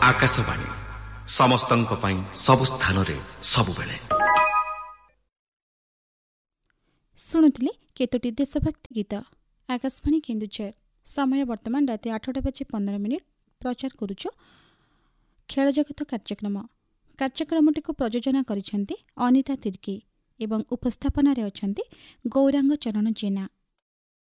आकाशवाणी समस्तंक पई सब स्थान रे सबुबेले। शुणुले केतोटी देशभक्ति गीत आकाशवाणी केन्दुझर। समय वर्तमान राति 8:15 प्रचार करुछु खेल जगत कार्यक्रमटी को प्रयोजना करिसेंती अनिता तिर्की एवं उपस्थापन रे अछंती गौरांग चरण जेना।